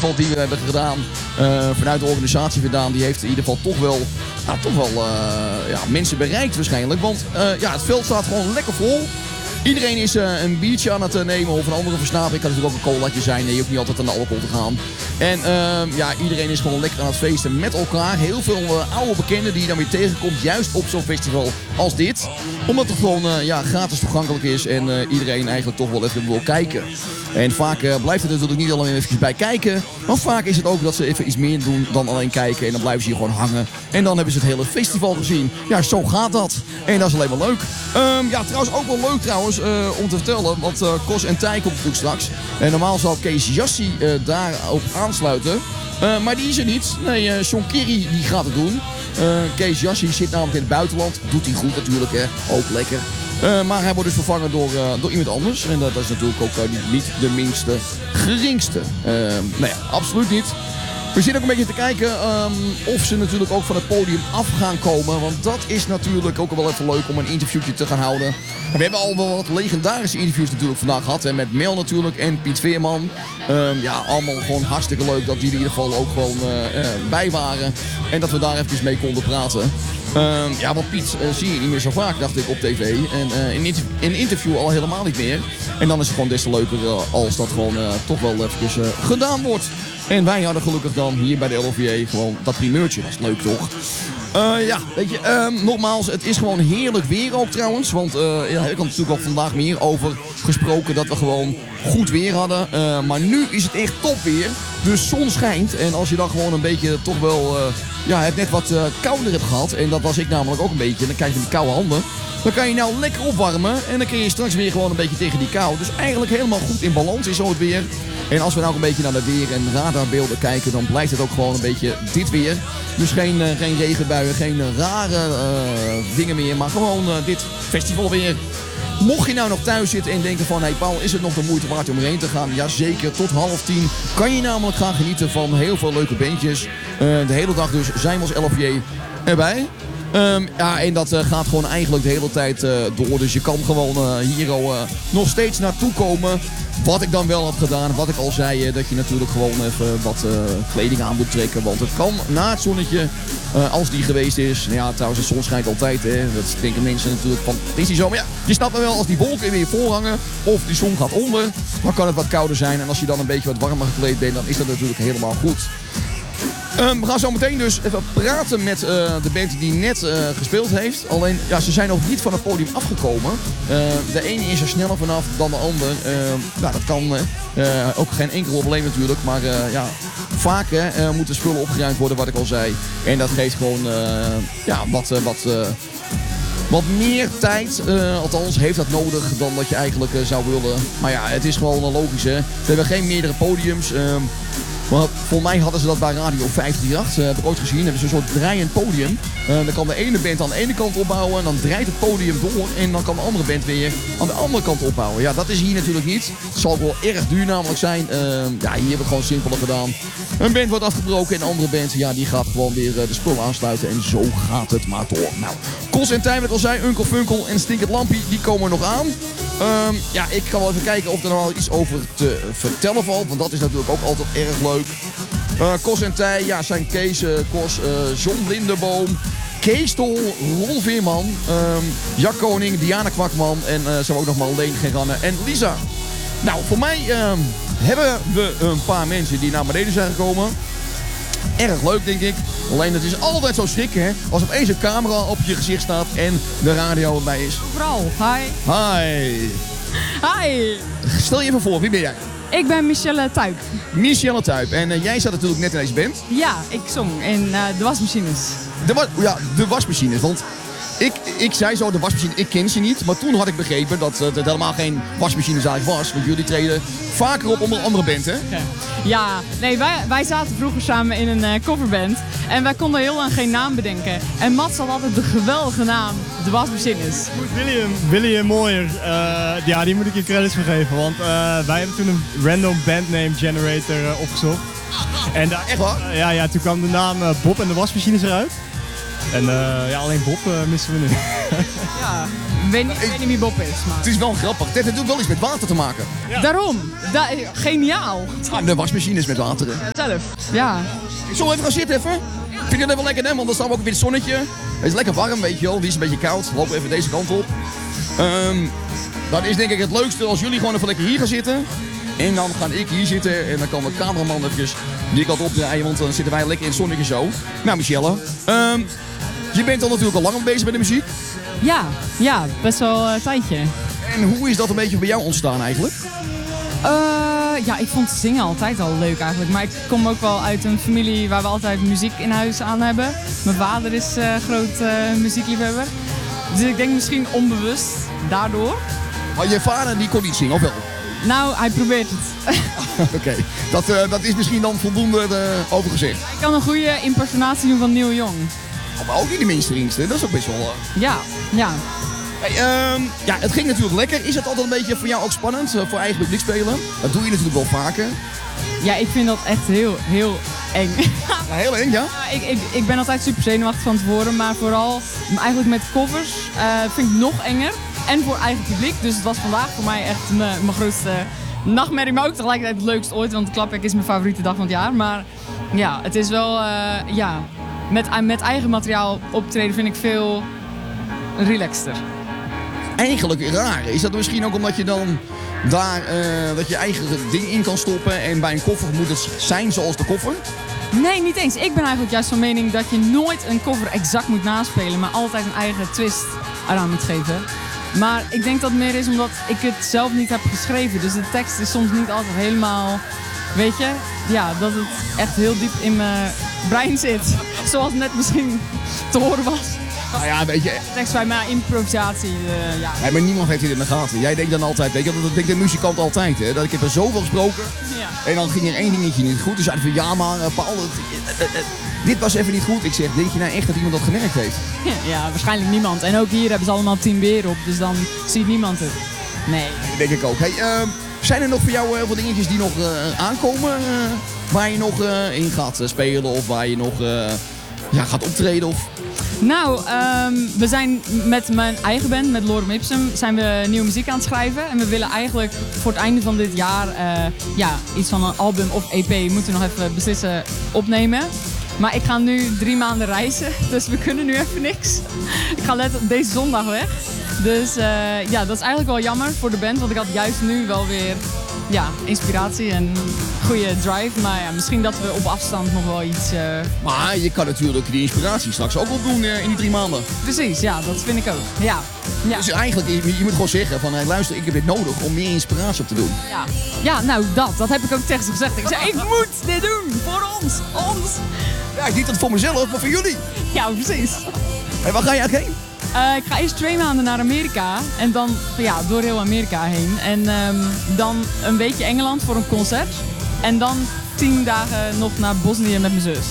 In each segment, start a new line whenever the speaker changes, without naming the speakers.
festival die we hebben gedaan, vanuit de organisatie vandaan, die heeft in ieder geval toch wel mensen bereikt waarschijnlijk. Want het veld staat gewoon lekker vol. Iedereen is een biertje aan het nemen of een andere versnapering. Kan natuurlijk ook een colaatje zijn. Je hoeft niet altijd aan de alcohol te gaan. En iedereen is gewoon lekker aan het feesten met elkaar. Heel veel oude bekenden die je dan weer tegenkomt. Juist op zo'n festival als dit. Omdat het gewoon gratis toegankelijk is. En iedereen eigenlijk toch wel even wil kijken. En vaak blijft het natuurlijk niet alleen even bij kijken. Maar vaak is het ook dat ze even iets meer doen dan alleen kijken. En dan blijven ze hier gewoon hangen. En dan hebben ze het hele festival gezien. Ja, zo gaat dat. En dat is alleen maar leuk. Trouwens ook wel leuk trouwens om te vertellen. Want Kos en Tij komt natuurlijk straks. En normaal zal Kees Jassie daarop aansluiten. Maar die is er niet. Nee, Sean Kerry die gaat het doen. Kees Jassie zit namelijk in het buitenland. Doet hij goed natuurlijk, hè. Ook lekker. Maar hij wordt dus vervangen door iemand anders. En dat is natuurlijk ook niet de minste geringste. Absoluut niet. We zitten ook een beetje te kijken of ze natuurlijk ook van het podium af gaan komen. Want dat is natuurlijk ook wel even leuk om een interviewtje te gaan houden. We hebben al wel wat legendarische interviews natuurlijk vandaag gehad. Hè, met Mel natuurlijk en Piet Veerman. Allemaal gewoon hartstikke leuk dat die er in ieder geval ook gewoon bij waren. En dat we daar even mee konden praten. Want Piet zie je niet meer zo vaak, dacht ik, op tv. En in een interview al helemaal niet meer. En dan is het gewoon des te leuker als dat gewoon toch wel even gedaan wordt. En wij hadden gelukkig dan hier bij de LOVJ gewoon dat primeurtje. Dat is leuk toch? Nogmaals, het is gewoon heerlijk weer ook trouwens. Want ik had natuurlijk al vandaag meer over gesproken dat we gewoon goed weer hadden. Maar nu is het echt top weer. De zon schijnt. En als je dan gewoon een beetje toch wel het net wat kouder hebt gehad. En dat was ik namelijk ook een beetje. Dan krijg je die koude handen. Dan kan je nou lekker opwarmen. En dan kun je straks weer gewoon een beetje tegen die kou. Dus eigenlijk helemaal goed in balans is zo het weer. En als we nou een beetje naar de weer- en radarbeelden kijken, dan blijft het ook gewoon een beetje dit weer. Dus geen regenbuien, geen rare dingen meer, maar gewoon dit festivalweer. Mocht je nou nog thuis zitten en denken van, hey Paul, is het nog de moeite waard om erheen te gaan? Jazeker, tot 9:30 kan je namelijk gaan genieten van heel veel leuke bandjes. De hele dag dus zijn we als LFJ erbij. En dat gaat gewoon eigenlijk de hele tijd door. Dus je kan gewoon hier nog steeds naartoe komen. Wat ik dan wel had gedaan, wat ik al zei, dat je natuurlijk gewoon even wat kleding aan moet trekken. Want het kan na het zonnetje, als die geweest is. Nou ja, trouwens, de zon schijnt altijd. Hè. Dat denken mensen natuurlijk van, het is niet zo. Maar ja, je snapt wel, als die wolken weer voorhangen of die zon gaat onder, dan kan het wat kouder zijn. En als je dan een beetje wat warmer gekleed bent, dan is dat natuurlijk helemaal goed. We gaan zo meteen dus even praten met de band die net gespeeld heeft. Alleen, ze zijn nog niet van het podium afgekomen. De ene is er sneller vanaf dan de ander. Dat kan ook geen enkel probleem natuurlijk. Maar vaak moeten spullen opgeruimd worden, wat ik al zei. En dat geeft gewoon wat meer tijd. Althans heeft dat nodig dan dat je eigenlijk zou willen. Maar ja, het is gewoon logisch, hè. We hebben geen meerdere podiums. Maar volgens mij hadden ze dat bij Radio 538, heb ik ooit gezien. Hebben ze een soort draaiend podium. Dan kan de ene band aan de ene kant opbouwen en dan draait het podium door. En dan kan de andere band weer aan de andere kant opbouwen. Ja, dat is hier natuurlijk niet. Het zal wel erg duur namelijk zijn. Hier hebben we het gewoon simpeler gedaan. Een band wordt afgebroken en een andere band die gaat gewoon weer de spullen aansluiten. En zo gaat het maar door. Nou, Kos en Tij, wat al zei, Uncle Funkel en Stinkend Lampie, die komen nog aan. Ik kan wel even kijken of er nog wel iets over te vertellen valt. Want dat is natuurlijk ook altijd erg leuk. Kos en Tij, zijn Kees, Kos, John Lindeboom, Kees Tol, Rolf Veerman, Jack Koning, Diana Kwakman en zo hebben we ook nog Marleen Geranne en Lisa. Nou, voor mij hebben we een paar mensen die naar beneden zijn gekomen. Erg leuk, denk ik. Alleen het is altijd zo schrikken, hè. Als opeens een camera op je gezicht staat en de radio erbij is.
Vooral, hi.
Hi.
Hi.
Stel je even voor, wie ben jij?
Ik ben Michelle Tuyp.
Michelle Tuyp. En jij zat natuurlijk net in deze band.
Ja, ik zong in de wasmachines.
De wasmachines. Want ik zei zo, de wasmachine, ik ken ze niet. Maar toen had ik begrepen dat het helemaal geen wasmachines eigenlijk was. Want jullie treden vaker op onder andere band, hè?
Ja, nee, wij zaten vroeger samen in een coverband. En wij konden heel lang geen naam bedenken. En Mats had altijd de geweldige naam, de wasmachines.
William Mooier, die moet ik je credits voor geven. Want wij hebben toen een random bandname generator opgezocht. En
Echt waar?
Toen kwam de naam Bob en de wasmachines eruit. En ja, alleen Bob missen we nu.
Ja, ik weet niet wie Bob is, maar...
Het is wel grappig. Het heeft natuurlijk wel iets met water te maken.
Daarom. Geniaal.
De wasmachine is met water. Hè.
Zelf. Ja.
Ik zal even gaan zitten even. Ik vind het even lekker, hè, want dan staan we ook weer in het zonnetje. Het is lekker warm, weet je wel. Die is een beetje koud. Loop even deze kant op. Dat is denk ik het leukste als jullie gewoon even lekker hier gaan zitten. En dan ga ik hier zitten en dan kan de cameraman eventjes die kant opdraaien, want dan zitten wij lekker in het zonnetje zo. Nou Michelle, je bent al natuurlijk al lang bezig met de muziek.
Ja, best wel een tijdje.
En hoe is dat een beetje bij jou ontstaan eigenlijk?
Ja, ik vond zingen altijd al leuk eigenlijk. Maar ik kom ook wel uit een familie waar we altijd muziek in huis aan hebben. Mijn vader is groot muziekliefhebber. Dus ik denk misschien onbewust daardoor.
Maar je vader die kon niet zingen, of wel?
Nou, hij probeert het.
Oké, dat is misschien dan voldoende over gezegd.
Hij kan een goede impersonatie doen van Neil Young.
Maar ook niet de minste ringste, dat is ook best wel...
Ja.
Hey, ja, het ging natuurlijk lekker. Is het altijd een beetje voor jou ook spannend, voor eigen publiek spelen? Dat doe je natuurlijk wel vaker.
Ja, ik vind dat echt heel eng.
Ja, heel eng, ja?
Ik ben altijd super zenuwachtig van tevoren, maar vooral eigenlijk met covers vind ik nog enger. En voor eigen publiek, dus het was vandaag voor mij echt mijn grootste nachtmerrie, maar ook tegelijkertijd het leukst ooit, want Klapwerk is mijn favoriete dag van het jaar. Maar ja, het is wel, met eigen materiaal optreden vind ik veel relaxter.
Eigenlijk raar. Is dat misschien ook omdat je dan daar dat je eigen ding in kan stoppen en bij een koffer moet het zijn zoals de koffer?
Nee, niet eens. Ik ben eigenlijk juist van mening dat je nooit een cover exact moet naspelen, maar altijd een eigen twist eraan moet geven. Maar ik denk dat het meer is omdat ik het zelf niet heb geschreven. Dus de tekst is soms niet altijd helemaal, weet je, ja, dat het echt heel diep in mijn brein zit. Zoals net misschien te horen was.
Nou ja, weet je...
Tekst bij mijn improvisatie, ja.
Nee, maar niemand heeft dit in de gaten. Jij denkt dan altijd, weet je, dat denkt de muzikant altijd, hè. Dat ik heb er zoveel gesproken
Ja.
en dan ging er één dingetje niet goed. Dus zei van, ja maar Paul, dit was even niet goed. Ik zeg, denk je nou echt dat iemand dat gemerkt heeft?
Ja, waarschijnlijk niemand. En ook hier hebben ze allemaal Team Beer op, dus dan ziet niemand het. Nee.
Dat denk ik ook. Hey, zijn er nog voor jou heel veel dingetjes die nog aankomen? Waar je nog in gaat spelen of waar je nog gaat optreden? Of...
Nou, we zijn met mijn eigen band, met Lorem Ipsum, zijn we nieuwe muziek aan het schrijven. En we willen eigenlijk voor het einde van dit jaar iets van een album of EP moeten we nog even beslissen opnemen. Maar ik ga nu 3 maanden reizen, dus we kunnen nu even niks. Ik ga letterlijk deze zondag weg. Dus dat is eigenlijk wel jammer voor de band, want ik had juist nu wel weer inspiratie en goede drive. Maar ja, misschien dat we op afstand nog wel iets...
Maar je kan natuurlijk die inspiratie straks ook opdoen in die 3 maanden.
Precies, ja, dat vind ik ook. Ja.
Dus eigenlijk, je moet gewoon zeggen van, luister, ik heb dit nodig om meer inspiratie op te doen.
Ja, nou dat heb ik ook tegen ze gezegd. Ik zei, ik moet dit doen, voor ons.
Ja, ik niet dat voor mezelf, maar voor jullie.
Ja, precies.
En waar ga je eigenlijk heen?
Ik ga eerst 2 maanden naar Amerika en dan door heel Amerika heen. En dan een weekje Engeland voor een concert. En dan 10 dagen nog naar Bosnië met mijn zus.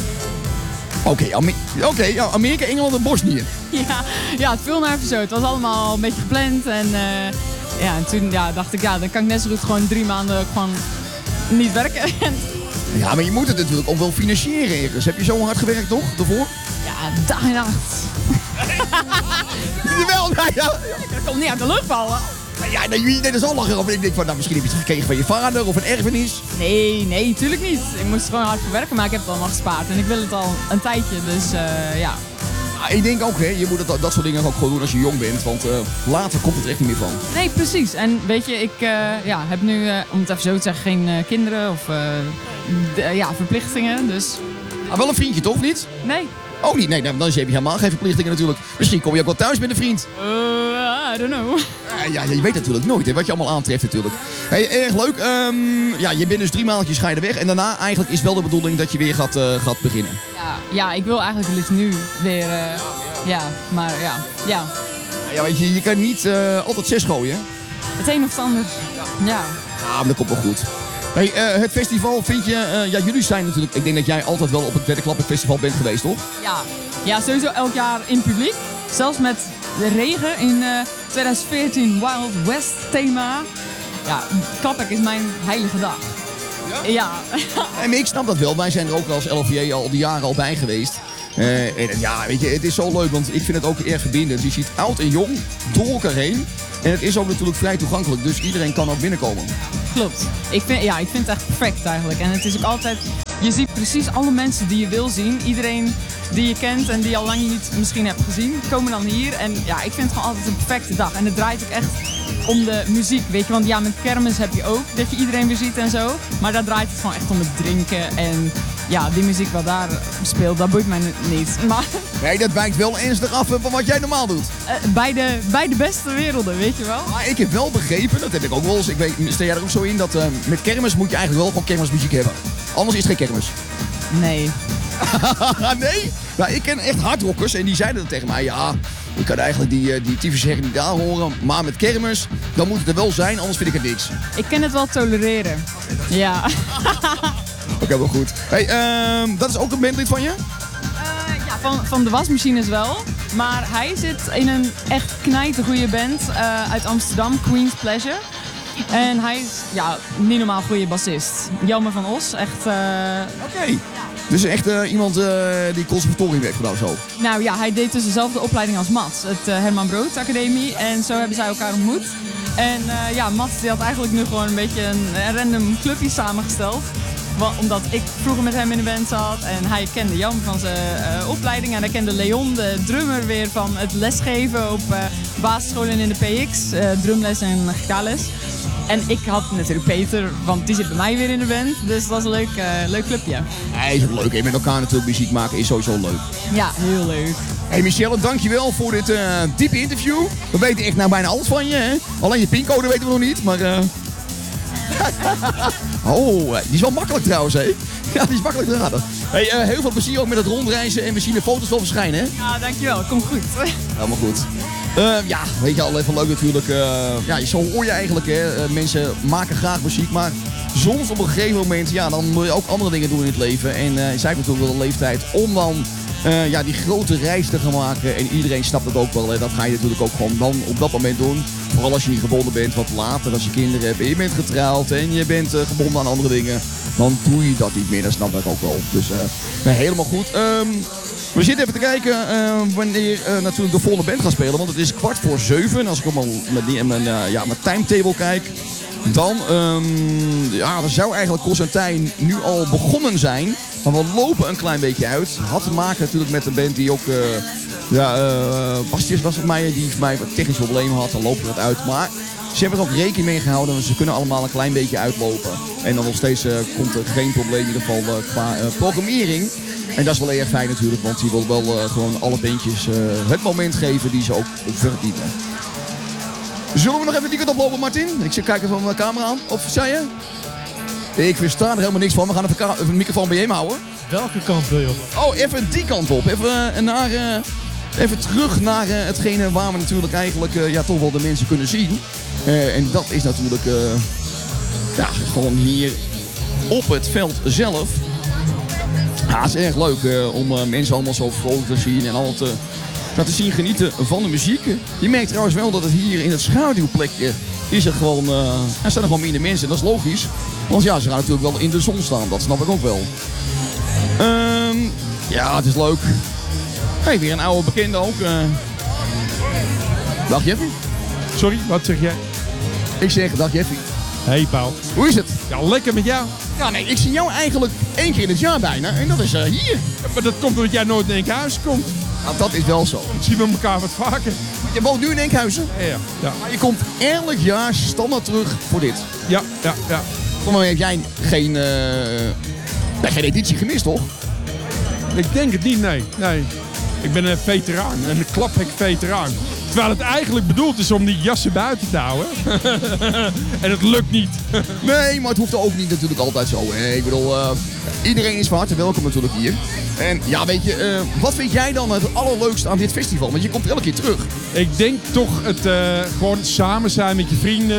Oké, Amerika, Engeland en Bosnië.
Ja, het viel naar even zo. Het was allemaal een beetje gepland. En toen dacht ik, dan kan ik net zo goed gewoon 3 maanden gewoon niet werken.
Ja, maar je moet het natuurlijk ook wel financieren ergens. Heb je zo hard gewerkt toch, daarvoor?
Ja, dag en nacht.
Jawel,
Dat komt niet uit de lucht vallen.
Ja, dat is al lachen over. Ik denk van, misschien heb je het gekregen van je vader of een erfenis.
Nee, tuurlijk niet. Ik moest er gewoon hard voor werken, maar ik heb het allemaal gespaard. En ik wil het al een tijdje, dus ja.
Ik denk ook, hè, je moet dat soort dingen ook gewoon doen als je jong bent. Want later komt het er echt niet meer van.
Nee, precies. En weet je, ik heb nu, om het even zo te zeggen, geen kinderen of verplichtingen. Dus...
Wel een vriendje, toch? Niet?
Nee.
Ook niet? Nee, dan heb je helemaal geen verplichtingen natuurlijk. Misschien kom je ook wel thuis met een vriend.
I don't know.
Ja, je weet natuurlijk nooit, hè, wat je allemaal aantreft natuurlijk. Hey, erg leuk. Je bent dus 3 maandjes ga je er weg. En daarna eigenlijk is wel de bedoeling dat je weer gaat beginnen.
Ja, ik wil eigenlijk liefst nu weer, maar ja.
Ja, weet je kan niet altijd 6 gooien.
Het een of het ander. Ja.
Ja, maar dat komt wel goed. Hey, het festival vind je... jullie zijn natuurlijk... Ik denk dat jij altijd wel op het Derde Klapwerk Festival bent geweest, toch?
Ja, sowieso elk jaar in publiek. Zelfs met de regen in 2014 Wild West thema. Ja, Klapwerk is mijn heilige dag. Ja.
En ik snap dat wel. Wij zijn er ook als LVJ al die jaren al bij geweest. En ja, weet je, het is zo leuk, want ik vind het ook erg verbindend. Je ziet oud en jong door elkaar heen. En het is ook natuurlijk vrij toegankelijk, dus iedereen kan ook binnenkomen.
Klopt. Ik vind het echt perfect eigenlijk. En het is ook altijd, je ziet precies alle mensen die je wil zien. Iedereen die je kent en die je al lang niet misschien hebt gezien, komen dan hier. En ja, ik vind het gewoon altijd een perfecte dag. En het draait ook echt om de muziek, weet je. Want ja, met kermis heb je ook dat je iedereen weer ziet en zo. Maar daar draait het gewoon echt om het drinken. En ja, die muziek wat daar speelt, dat boeit mij niet. Maar
Nee, dat wijkt wel ernstig af van wat jij normaal doet.
bij de beste werelden, weet je wel.
Maar ik heb wel begrepen, dat heb ik ook wel eens, stel jij er ook zo in, dat met kermis moet je eigenlijk wel gewoon kermismuziek hebben. Anders is het geen kermis.
Nee.
Nee? Nou, ik ken echt hardrockers en die zeiden dat tegen mij. Ja, ik kan eigenlijk die tyfusherrie niet daar horen. Maar met kermis, dan moet het er wel zijn, anders vind ik het niks.
Ik kan het wel tolereren. Ja.
Oké, wel goed. Hey, dat is ook een bandlid van je?
Ja, van de wasmachines wel. Maar hij zit in een echt knijtergoeie band uit Amsterdam, Queen's Pleasure. En hij is ja, niet normaal goede bassist. Jelmer van Os, echt...
Oké. Dus echt iemand die conservatorium werkt gedaan zo.
Nou ja, hij deed dus dezelfde opleiding als Mats, het Herman Brood Academie. En zo hebben zij elkaar ontmoet. En ja, Mats die had eigenlijk nu gewoon een beetje een random clubje samengesteld. Omdat ik vroeger met hem in de band zat en hij kende Jan van zijn opleiding. En hij kende Leon, de drummer, weer van het lesgeven op basisscholen in de PX. Drumles en gitaarles. En ik had natuurlijk Peter, want die zit bij mij weer in de band. Dus dat is een leuk clubje.
Hij is ook leuk. En met elkaar natuurlijk muziek maken is sowieso leuk.
Ja, heel leuk.
Hey Michelle, dankjewel voor dit diepe interview. We weten echt nou bijna alles van je. Hè? Alleen je pincode weten we nog niet, maar... Oh, die is wel makkelijk trouwens, hè? Ja, die is makkelijk te raden. Hey, heel veel plezier ook met het rondreizen en we zien de foto's wel verschijnen, hè?
Ja, dankjewel. Komt goed.
Helemaal goed. Ja, weet je al, even leuk natuurlijk. Ja, zo hoor je eigenlijk, hè. Mensen maken graag muziek, maar soms op een gegeven moment, ja, dan wil je ook andere dingen doen in het leven. En zij heeft natuurlijk wel de leeftijd om dan ja, die grote reis te gaan maken. En iedereen snapt het ook wel. En dat ga je natuurlijk ook gewoon dan op dat moment doen. Vooral als je niet gebonden bent, wat later als je kinderen hebt. En je bent getrouwd en je bent gebonden aan andere dingen. Dan doe je dat niet meer, dat snap ik ook wel. Dus helemaal goed. We zitten even te kijken wanneer natuurlijk de volle band gaat spelen. Want het is 6:15. En als ik op mijn timetable kijk, dan zou eigenlijk Constantijn nu al begonnen zijn. Maar we lopen een klein beetje uit. Had te maken natuurlijk met een band die ook... Bastius was het mij, die voor mij wat technische problemen had. Dan lopen we het uit. Maar ze hebben er ook rekening mee gehouden. Want ze kunnen allemaal een klein beetje uitlopen. En dan nog steeds komt er geen probleem in ieder geval qua programmering. En dat is wel erg fijn natuurlijk. Want die wil wel gewoon alle bandjes het moment geven die ze ook verdienen. Zullen we nog even die kant oplopen, Martin? Ik zit kijken van mijn camera aan. Of zei je? Ik versta er helemaal niks van. We gaan even een microfoon bij hem houden.
Welke kant wil je op?
Oh, even die kant op. Even terug naar hetgene waar we natuurlijk eigenlijk toch wel de mensen kunnen zien. En dat is natuurlijk gewoon hier op het veld zelf. Ja, het is erg leuk om mensen allemaal zo vrolijk te zien en allemaal te zien genieten van de muziek. Je merkt trouwens wel dat het hier in het schaduwplekje is er gewoon, er staan er gewoon minder mensen. En dat is logisch. Want ja, ze gaan natuurlijk wel in de zon staan. Dat snap ik ook wel. Ja, het is leuk. Hey, weer een oude bekende ook. Dag Jeffy.
Sorry, wat zeg jij?
Ik zeg dag Jeffy.
Hey Paul.
Hoe is het?
Ja, lekker met jou.
Ja, nee, ik zie jou eigenlijk 1 keer in het jaar bijna. En dat is hier.
Ja, maar dat komt omdat jij nooit in Enkhuizen komt.
Nou, dat is wel zo.
Dan zien we elkaar wat vaker.
Je woont nu in Enkhuizen.
Ja.
Maar je komt elk jaar standaard terug voor dit.
Ja.
Voor mij heb jij geen editie gemist, toch?
Ik denk het niet, nee. Ik ben een veteraan, een klaphek-veteraan. Terwijl het eigenlijk bedoeld is om die jassen buiten te houden. En het lukt niet.
Nee, maar het hoeft ook niet natuurlijk altijd zo. Hè? Ik bedoel, iedereen is van harte welkom natuurlijk hier. En ja, weet je, wat vind jij dan het allerleukste aan dit festival? Want je komt er elke keer terug.
Ik denk toch het gewoon samen zijn met je vrienden.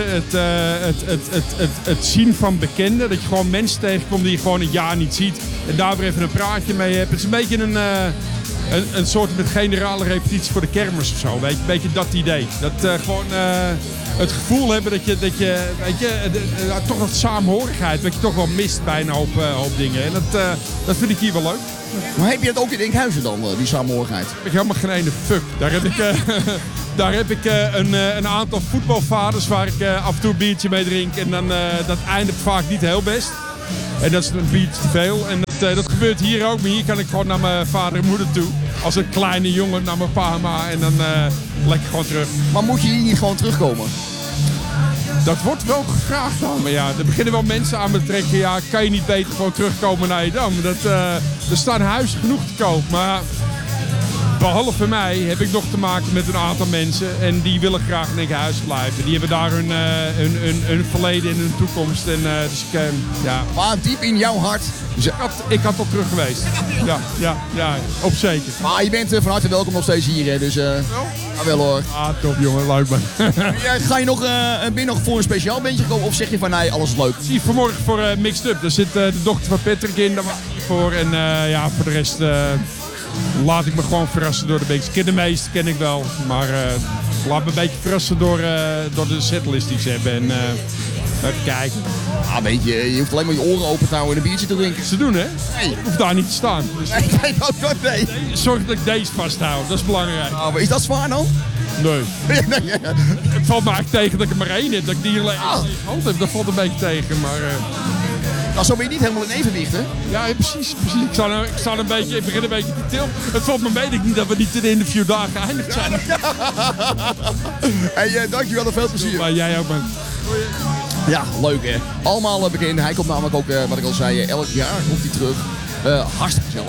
Het zien van bekenden. Dat je gewoon mensen tegenkomt die je gewoon een jaar niet ziet. En daar weer even een praatje mee hebt. Het is een beetje een soort met generale repetitie voor de kermis of zo. Een beetje dat idee. Dat gewoon het gevoel hebben dat je weet je, toch wat saamhorigheid. Dat je toch wel mist bij een hoop dingen. En dat vind ik hier wel leuk.
Maar heb je het ook in Enkhuizen dan, die samenhorigheid?
Ik heb helemaal geen ene fuck. Daar heb ik een aantal voetbalvaders waar ik af en toe een biertje mee drink. En dan, dat eindigt vaak niet heel best. En dat is een biertje te veel. En dat gebeurt hier ook. Maar hier kan ik gewoon naar mijn vader en moeder toe. Als een kleine jongen naar mijn pa en ma. En dan lekker gewoon terug.
Maar moet je hier niet gewoon terugkomen?
Dat wordt wel gevraagd dan. Maar ja, er beginnen wel mensen aan me te trekken. Ja, kan je niet beter gewoon terugkomen naar Edam? Er staan huizen genoeg te koop. Maar behalve mij heb ik nog te maken met een aantal mensen. En die willen graag in Enkhuizen blijven. Die hebben daar hun verleden en hun toekomst. En, dus ja.
Maar diep in jouw hart.
Ik had al terug geweest. Ja, op zeker.
Maar je bent van harte welkom nog steeds hier, hè? Dus ja, wel hoor.
Ah, top jongen, leuk man.
Ga je nog, ben je nog voor een speciaal bandje gekomen of zeg je van nee, alles is leuk?
Zie vanmorgen voor Mixed Up. Daar zit de dochter van Patrick in, daar was ik voor. En ja, voor de rest laat ik me gewoon verrassen door de bands. Ik ken de meeste, ken ik wel. Maar laat me een beetje verrassen door de setlist die ze hebben. En even kijken.
Ah, weet je, je hoeft alleen maar je oren open te houden en een biertje te drinken.
Ze doen hè?
Nee.
Ik hoef daar niet te staan. Dus
Nee, nee.
zorg dat ik deze vasthoud, dat is belangrijk.
Ah, maar is dat zwaar dan?
Nee.
Nee.
Het valt me eigenlijk tegen dat ik er maar één heb. Dat ik die alleen in hand heb. Dat valt een beetje tegen. Maar
Nou, zo ben je niet helemaal in evenwicht, hè?
ja, precies. Ik begin een beetje te tillen. Het valt me mee dat ik niet dat we niet in de interview daar geëindigd zijn.
Hey, dankjewel en veel plezier.
Maar jij ook, man.
Ja, leuk hè. Allemaal bekend. Hij komt namelijk ook, wat ik al zei, elk jaar komt hij terug. Hartstikke gezellig.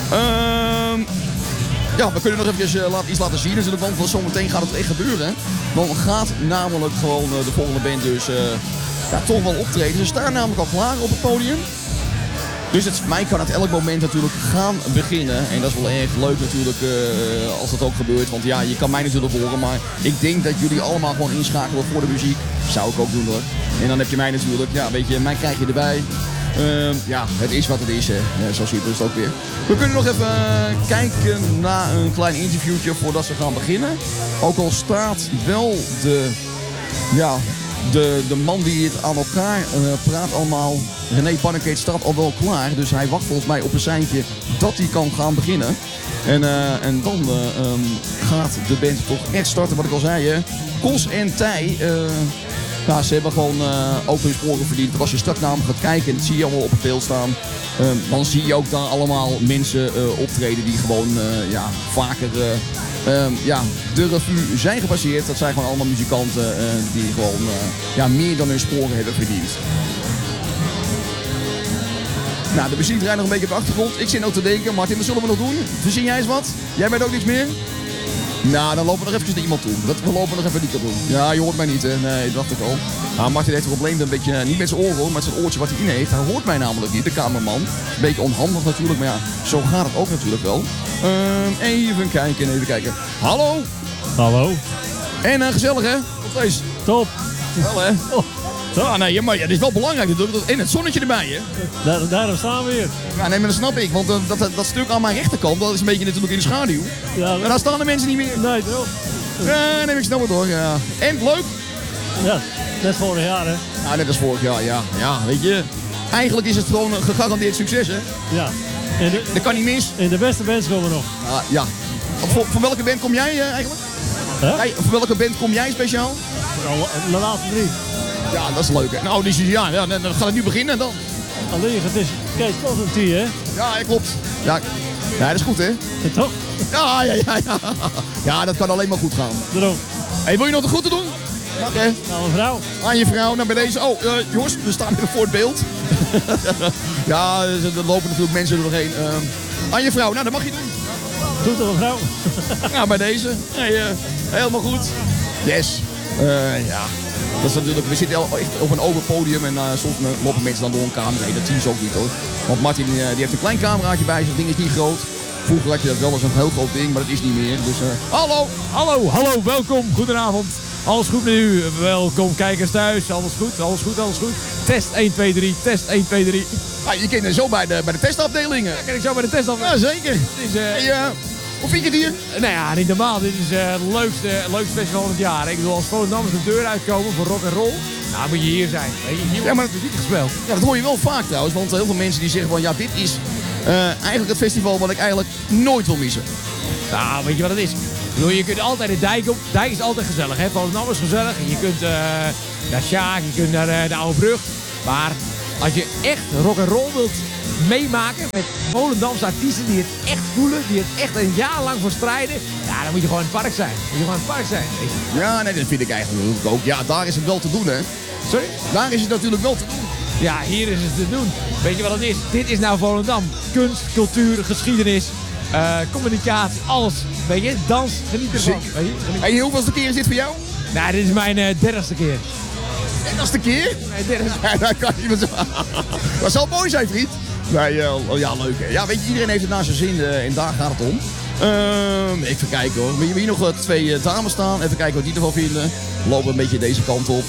Ja, we kunnen nog even iets laten zien natuurlijk, want zometeen gaat het echt gebeuren. Dan gaat namelijk gewoon de volgende band dus toch wel optreden. Ze staan namelijk al klaar op het podium. Dus voor mij kan het elk moment natuurlijk gaan beginnen. En dat is wel erg leuk natuurlijk als dat ook gebeurt. Want ja, je kan mij natuurlijk horen, maar ik denk dat jullie allemaal gewoon inschakelen voor de muziek. Zou ik ook doen hoor. En dan heb je mij natuurlijk, ja weet je, mij krijg je erbij. Ja, het is wat het is hè. Ja, zo simpel is het ook weer. We kunnen nog even kijken naar een klein interviewtje voordat ze gaan beginnen. Ook al staat wel de man die het aan elkaar praat allemaal, René Pannekeet, staat al wel klaar. Dus hij wacht volgens mij op een seintje dat hij kan gaan beginnen. En dan gaat de band toch echt starten, wat ik al zei hè. Kos en Tij, ja, ze hebben gewoon ook hun sporen verdiend. Want als je straks namelijk gaat kijken, en dat zie je allemaal op het beeld staan, dan zie je ook daar allemaal mensen optreden die gewoon vaker de revue zijn gepasseerd. Dat zijn gewoon allemaal muzikanten die gewoon meer dan hun sporen hebben verdiend. Nou, de muziek draait nog een beetje op de achtergrond. Ik zit ook te denken, Martin, wat zullen we nog doen? Verzin jij eens wat? Jij weet ook niks meer? Nou, dan lopen we nog even naar iemand toe. We lopen nog even die kant toe. Ja, je hoort mij niet, hè? Nee, dat dacht ik al. Nou, Martin heeft een probleem, een beetje, niet met zijn oren, maar met zijn oortje wat hij in heeft. Hij hoort mij namelijk niet, de cameraman. Een beetje onhandig natuurlijk, maar ja, zo gaat het ook natuurlijk wel. Even kijken. Hallo?
Hallo.
En gezellig, hè? Op deze.
Top.
Wel, hè? Ja, nee, maar ja, dit is wel belangrijk natuurlijk. En het zonnetje erbij, hè?
Daarom staan we weer.
Ja, nee, maar dat snap ik. Want dat stuk aan mijn rechterkant, dat is een beetje natuurlijk in de schaduw.
Ja,
En daar staan de mensen niet meer.
nee, erop.
Ja, nee, ik snap het hoor. Ja. En leuk?
Ja, net vorig jaar, hè?
Ja, net als vorig jaar, ja. Ja, weet je. Eigenlijk is het gewoon een gegarandeerd succes, hè?
Ja. En
Dat kan niet mis.
de beste bands komen nog.
Ja. Voor welke band kom jij eigenlijk?
Huh?
Hey, voor welke band kom jij speciaal?
De laatste 3.
Ja, dat is leuk, hè? Nou, dan gaat het nu beginnen dan.
Alleen, het is Kees Kos en T, hè?
Ja, klopt. Ja, dat is goed, hè?
Toch?
Ja. Ja, dat kan alleen maar goed gaan.
Daarom.
Hey, wil je nog de groeten doen? Oké.
Nou, een vrouw.
Aan je vrouw, naar bij deze. Oh, jongens, we staan weer voor het beeld. Ja, er lopen natuurlijk mensen er doorheen. Aan je vrouw, nou, dat mag je doen.
Doet er een vrouw.
Ja, bij deze. Hey, helemaal goed. Yes. Ja. Dat is natuurlijk, we zitten echt op een open podium en soms lopen mensen dan door een camera heen. Dat zien ze ook niet hoor. Want Martin die heeft een klein cameraatje bij, zijn ding is niet groot. Vroeger had je dat wel eens een heel groot ding, maar dat is niet meer. Dus hallo!
Hallo, welkom, goedenavond. Alles goed met u? Welkom kijkers thuis. Alles goed. Test 1, 2, 3, test 1, 2, 3.
Ah, je kent er zo bij de testafdelingen.
Ja, ken ik zo bij de testafdeling.
Ja, zeker. Hoe vind je het hier?
Nou ja, niet normaal. Dit is het leukste festival van het jaar. Ik bedoel, als Volendammers de deur uitkomen voor rock en roll, nou moet je hier zijn. Weet je, hier wordt muziek gespeeld.
Ja, dat hoor je wel vaak trouwens, want heel veel mensen die zeggen van ja, dit is Eigenlijk het festival wat ik eigenlijk nooit wil missen.
Nou, weet je wat het is? Ik bedoel, je kunt altijd de dijk op. De dijk is altijd gezellig, hè? Volendam is gezellig. Je kunt naar Sjaak, je kunt naar de Oude Brug. Maar als je echt rock'n'roll wilt meemaken met Volendamse artiesten die het echt voelen, die het echt een jaar lang voor strijden, ja, dan moet je gewoon in het park zijn. Moet je gewoon in het park zijn. Weet je.
Ja, nee, dat vind ik eigenlijk ook. Ja, daar is het wel te doen, hè.
Sorry?
Daar is het natuurlijk wel te doen.
Ja, hier is het te doen. Weet je wat het is? Dit is nou Volendam. Kunst, cultuur, geschiedenis, communicatie, alles. Weet je, dans, geniet ervan.
Zeker.
Weet je? Geniet.
En hoeveelste keer is dit voor jou?
Nou, dit is mijn 30ste keer.
En dat is de keer?
Mijn 30ste.
Ja, dat kan niet meer zo. Dat zal mooi zijn, vriend. Nee, ja, leuk. Hè. Ja, weet je, iedereen heeft het naar zijn zin en daar gaat het om. Even kijken hoor. We hebben hier nog 2 dames staan. Even kijken wat die ervan vinden. We lopen een beetje deze kant op.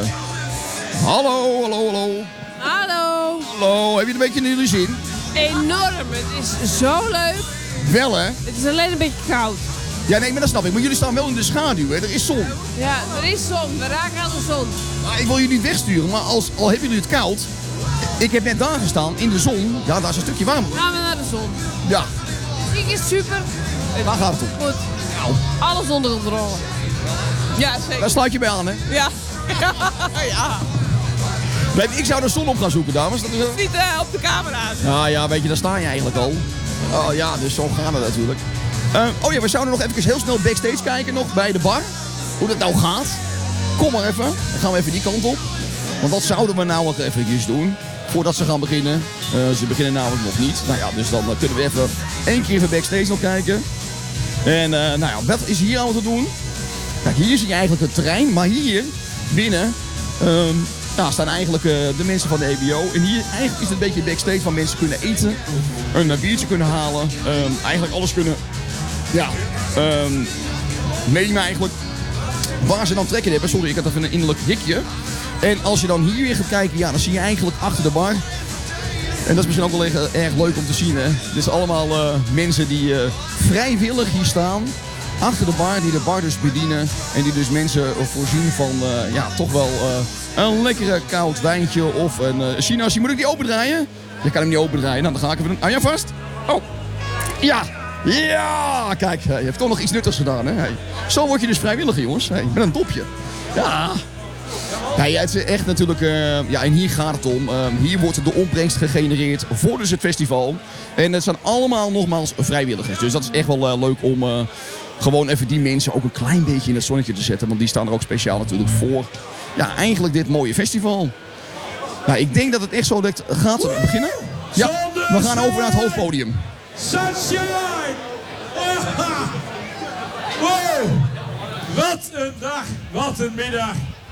Hallo, hallo, hallo.
Hallo.
Hallo, heb je het een beetje naar jullie zin?
Enorm. Het is zo leuk.
Wel hè?
Het is alleen een beetje koud.
Ja, nee, maar dat snap ik. Maar jullie staan wel in de schaduw, hè? Er is zon.
Ja, er is zon. We raken aan de zon.
Maar ik wil jullie niet wegsturen, maar al hebben jullie het koud. Ik heb net daar gestaan in de zon. Ja, daar is een stukje warmer.
Gaan we naar de zon.
Ja,
Muziek is super.
daar gaat het om.
Goed. Alles onder controle. Ja, zeker.
Daar sluit je bij aan, hè?
Ja. Ja.
Nee, ik zou de zon op gaan zoeken, dames. Dat is,
Niet op de camera.
Nou ja, weet je, daar sta je eigenlijk al. Oh ja, dus zo gaan we natuurlijk. Oh ja, we zouden nog even heel snel backstage kijken, nog bij de bar. Hoe dat nou gaat. Kom maar even. Dan gaan we even die kant op. Want dat zouden we nou nog eventjes doen. Voordat ze gaan beginnen. Ze beginnen namelijk nog niet. Nou ja, dus dan kunnen we even backstage nog kijken. En nou ja, wat is hier allemaal te doen? Kijk, hier zie je eigenlijk het terrein. Maar hier binnen staan eigenlijk de mensen van de EBO. En hier eigenlijk is het een beetje backstage waar mensen kunnen eten. Een biertje kunnen halen. Eigenlijk alles kunnen nemen eigenlijk. Waar ze dan trekken hebben. Sorry, ik had even een innerlijk hikje. En als je dan hier weer gaat kijken, ja, dan zie je eigenlijk achter de bar. En dat is misschien ook wel erg leuk om te zien, hè. Dit is allemaal mensen die vrijwillig hier staan. Achter de bar, die de bar dus bedienen. En die dus mensen voorzien van, toch wel een lekkere koud wijntje of een sinaasje. Moet ik die opendraaien? Je kan hem niet opendraaien. Nou, dan ga ik even... Hou je vast? Oh. Ja. Ja. Kijk, je hebt toch nog iets nuttigs gedaan, hè. Hey. Zo word je dus vrijwillig, jongens. Hey, met een dopje. Ja. Ja, het is echt natuurlijk, en hier gaat het om. Hier wordt de opbrengst gegenereerd voor dus het festival. En het zijn allemaal nogmaals vrijwilligers. Dus dat is echt wel leuk om gewoon even die mensen ook een klein beetje in het zonnetje te zetten. Want die staan er ook speciaal natuurlijk voor. Ja, eigenlijk dit mooie festival. Nou, ik denk dat het echt zo gaat beginnen. Ja, we gaan over naar het hoofdpodium.
Sunshine! Wow! Wat een dag, wat een middag.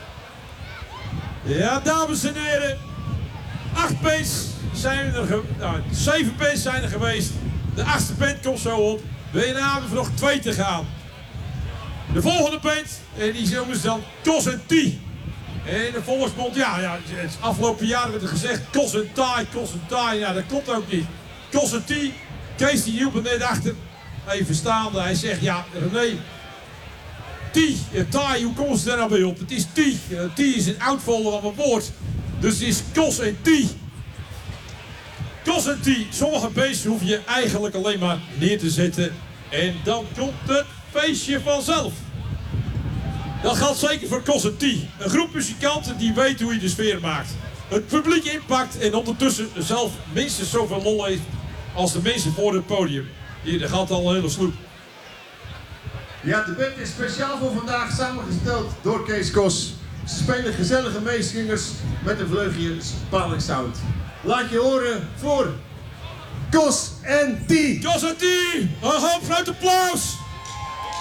Ja, dames en heren. 8 bands zijn er 7 bands zijn er geweest. De 8e band komt zo op. We hebben er nog 2 te gaan. De volgende band, en die noemen ze dan Kos en Tie. En de volksmond, het afgelopen jaar werd er gezegd Kos en Taai. Ja, dat klopt ook niet. Kos en Tie, Kees die hielp er net achter. Even staande, hij zegt, ja René, Tie, taai, hoe komt ze daar nou bij op? Het is tie. Tie is een oudvolder van een woord. Dus het is Kos en Tie. Kos en Tie. Sommige beesten hoef je eigenlijk alleen maar neer te zetten. En dan komt het feestje vanzelf. Dat geldt zeker voor Kos en Tie. Een groep muzikanten die weet hoe je de sfeer maakt. Het publiek inpakt en ondertussen zelf minstens zoveel lol heeft als de mensen voor het podium. Hier, daar gaat al een hele sloep.
Ja, de band is speciaal voor vandaag samengesteld door Kees Kos. Ze spelen gezellige meezingers met een vleugje spanningssound. Laat je horen voor Kos en Tie.
Kos en Tie, een groot applaus!